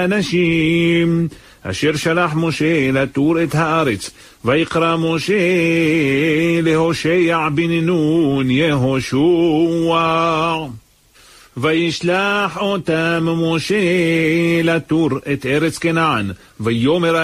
אנשים, אשר שלח משה לתור את הארץ, ויקרא משה להושע בן נון יהושע. וישלח אותם משה לתור את ארץ כנען, ויאמר